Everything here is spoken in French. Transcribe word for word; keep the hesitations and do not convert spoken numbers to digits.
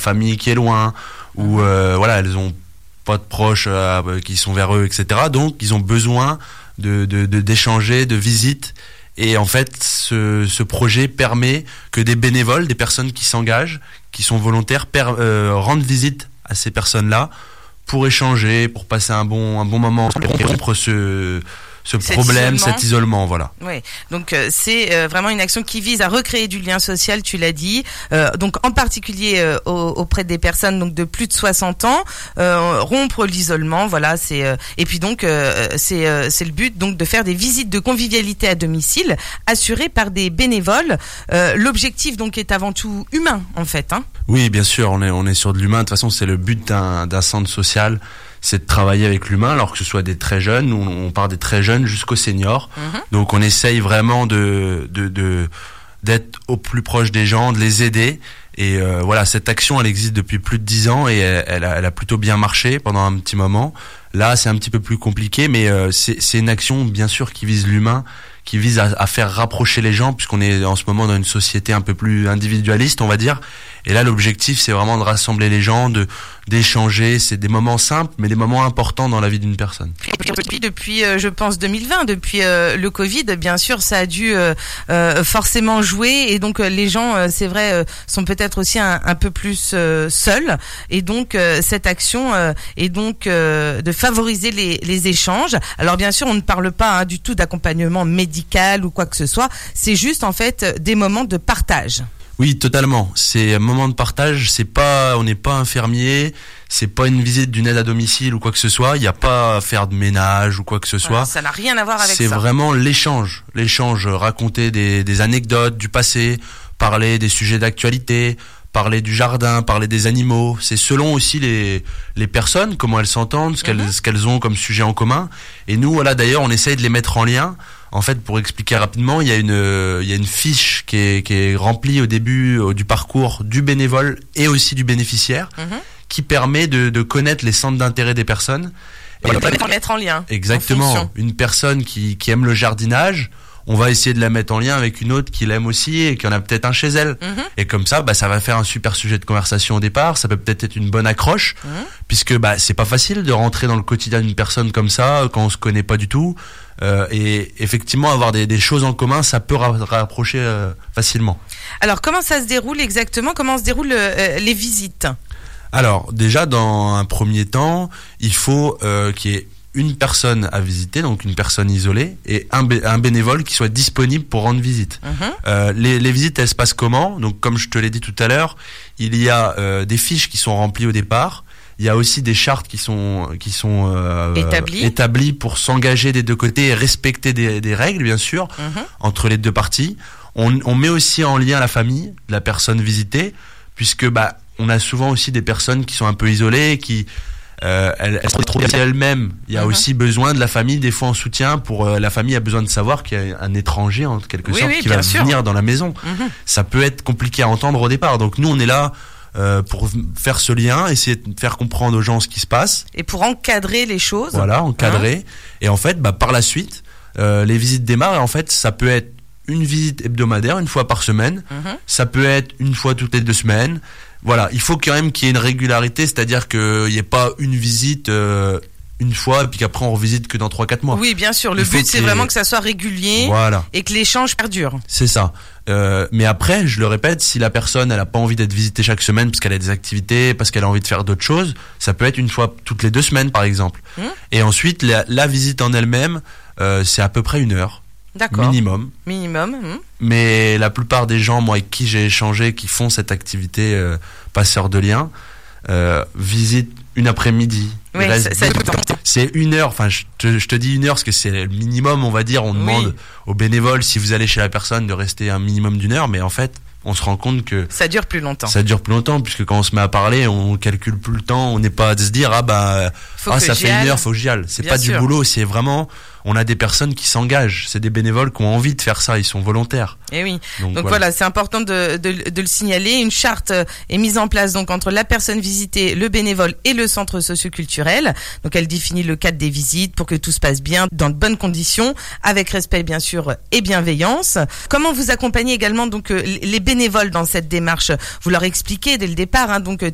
famille qui est loin, ou euh, voilà, elles ont pas de proches euh, qui sont vers eux, et cetera. Donc, ils ont besoin de, de, de d'échanger, de visites. Et en fait, ce, ce projet permet que des bénévoles, des personnes qui s'engagent, qui sont volontaires, per, euh, rendent visite à ces personnes-là pour échanger, pour passer un bon, un bon moment, pour rompre ce, ce cet problème, isolement. cet isolement, voilà. Oui, donc euh, c'est euh, vraiment une action qui vise à recréer du lien social, tu l'as dit, euh, donc en particulier euh, au, auprès des personnes donc de plus de soixante ans, euh, rompre l'isolement, voilà, c'est euh, et puis donc euh, c'est euh, c'est le but donc de faire des visites de convivialité à domicile assurées par des bénévoles. Euh, l'objectif donc est avant tout humain en fait, hein. Oui, bien sûr, on est on est sur de l'humain. De toute façon, c'est le but d'un d'un centre social, c'est de travailler avec l'humain, alors que ce soit des très jeunes, nous, on part des très jeunes jusqu'aux seniors. Mmh. Donc on essaye vraiment de, de, de, d'être au plus proche des gens, de les aider. Et euh, voilà, cette action, elle existe depuis plus de dix ans et elle, elle, a, elle a plutôt bien marché pendant un petit moment. Là, c'est un petit peu plus compliqué, mais euh, c'est, c'est une action, bien sûr, qui vise l'humain, qui vise à, à faire rapprocher les gens, puisqu'on est en ce moment dans une société un peu plus individualiste, on va dire. Et là, l'objectif, c'est vraiment de rassembler les gens, de d'échanger. C'est des moments simples, mais des moments importants dans la vie d'une personne. Depuis, depuis euh, je pense, deux mille vingt, depuis euh, le Covid, bien sûr, ça a dû euh, euh, forcément jouer. Et donc, euh, les gens, euh, c'est vrai, euh, sont peut-être aussi un, un peu plus euh, seuls. Et donc, euh, cette action euh, est donc euh, de favoriser les, les échanges. Alors, bien sûr, on ne parle pas hein, du tout d'accompagnement médical ou quoi que ce soit. C'est juste, en fait, des moments de partage. Oui, totalement. C'est un moment de partage. C'est pas, on n'est pas infirmier. C'est pas une visite d'une aide à domicile ou quoi que ce soit. Il n'y a pas à faire de ménage ou quoi que ce soit. Voilà, ça n'a rien à voir avec ça. C'est vraiment l'échange. L'échange, raconter des, des anecdotes du passé, parler des sujets d'actualité, parler du jardin, parler des animaux. C'est selon aussi les, les personnes, comment elles s'entendent, ce qu'elles, mm-hmm. ce qu'elles ont comme sujet en commun. Et nous, voilà, d'ailleurs, on essaye de les mettre en lien. En fait, pour expliquer rapidement, il y a une, il y a une fiche qui est, qui est remplie au début du parcours du bénévole et aussi du bénéficiaire, mmh. qui permet de, de connaître les centres d'intérêt des personnes. Et on va les mettre en lien. Exactement. En une personne qui, qui aime le jardinage, on va essayer de la mettre en lien avec une autre qui l'aime aussi et qui en a peut-être un chez elle. Mmh. Et comme ça, bah, ça va faire un super sujet de conversation au départ. Ça peut peut-être être une bonne accroche, mmh. puisque bah, c'est pas facile de rentrer dans le quotidien d'une personne comme ça quand on se connaît pas du tout. Euh, et effectivement, avoir des, des choses en commun, ça peut ra- rapprocher euh, facilement. Alors, comment ça se déroule exactement ? Comment se déroulent euh, les visites ? Alors, déjà, dans un premier temps, il faut euh, qu'il y ait une personne à visiter, donc une personne isolée, et un, bé- un bénévole qui soit disponible pour rendre visite. Mmh. Euh, les, les visites, elles se passent comment ? Donc, comme je te l'ai dit tout à l'heure, il y a euh, des fiches qui sont remplies au départ. Il y a aussi des chartes qui sont qui sont euh, établies. établies pour s'engager des deux côtés et respecter des, des règles, bien sûr, mmh. entre les deux parties. On, on met aussi en lien la famille de la personne visitée, puisque bah on a souvent aussi des personnes qui sont un peu isolées, qui euh, elles, elles sont trop elles-mêmes. Il y a mmh. aussi besoin de la famille, des fois en soutien. Pour euh, la famille a besoin de savoir qu'il y a un étranger en quelque oui, sorte oui, qui va sûr. venir dans la maison. Mmh. Ça peut être compliqué à entendre au départ. Donc nous on est là. Euh, pour faire ce lien, essayer de faire comprendre aux gens ce qui se passe. Et pour encadrer les choses. Voilà, encadrer. Hein. Et en fait, bah, par la suite, euh, les visites démarrent. Et en fait, ça peut être une visite hebdomadaire, une fois par semaine. Mm-hmm. Ça peut être une fois toutes les deux semaines. Voilà, il faut quand même qu'il y ait une régularité, c'est-à-dire qu'il n'y ait pas une visite... Euh, une fois et puis qu'après on revisite que dans trois quatre mois. Oui, bien sûr, le il but c'est vraiment que ça soit régulier, voilà. Et que l'échange perdure. C'est ça. Euh, mais après, je le répète, si la personne elle a pas envie d'être visitée chaque semaine parce qu'elle a des activités, parce qu'elle a envie de faire d'autres choses, ça peut être une fois toutes les deux semaines par exemple. Mmh. Et ensuite la, la visite en elle-même, euh, c'est à peu près une heure. D'accord. Minimum. Minimum. Mmh. Mais la plupart des gens, moi avec qui j'ai échangé, qui font cette activité euh, passeur de liens, euh, visitent une après-midi. Oui, ça, ça c'est une heure, enfin je te, je te dis une heure parce que c'est le minimum, on va dire. On demande oui. aux bénévoles, si vous allez chez la personne, de rester un minimum d'une heure, mais en fait on se rend compte que ça dure plus longtemps. Ça dure plus longtemps puisque quand on se met à parler, on calcule plus le temps, on n'est pas à se dire ah bah faut ah que ça fait aille. une heure, faut que j'y aille. C'est Bien pas sûr. du boulot, c'est vraiment on a des personnes qui s'engagent, c'est des bénévoles qui ont envie de faire ça, ils sont volontaires. Et oui. Donc, donc voilà. voilà, c'est important de, de, de le signaler. Une charte est mise en place donc entre la personne visitée, le bénévole et le centre socioculturel. Donc elle définit le cadre des visites pour que tout se passe bien, dans de bonnes conditions, avec respect bien sûr et bienveillance. Comment vous accompagnez également donc les bénévoles dans cette démarche ? Vous leur expliquez dès le départ, hein, donc